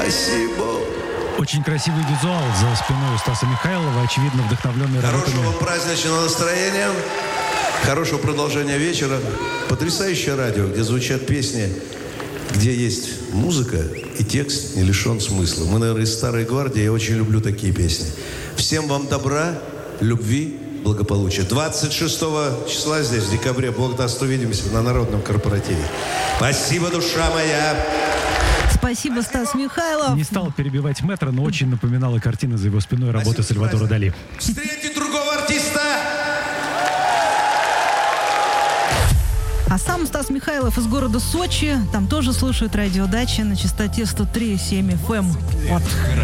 Спасибо. Очень красивый визуал за спиной у Стаса Михайлова, очевидно, вдохновленный работами. Хорошего праздничного настроения, хорошего продолжения вечера. Потрясающее радио, где звучат песни, где есть музыка и текст не лишен смысла. Мы, наверное, из старой гвардии, я очень люблю такие песни. Всем вам добра, любви, благополучия. 26 числа здесь, в декабре, Бог даст, увидимся на народном корпоративе. Спасибо, душа моя. Спасибо, Стас Михайлов. Не стал перебивать Мэтра, но очень напоминала картина за его спиной работы Сальвадора Дали. Встретить другого артиста. А сам Стас Михайлов из города Сочи. Там тоже слушают радиодачи на частоте 103,7 FM. Вот.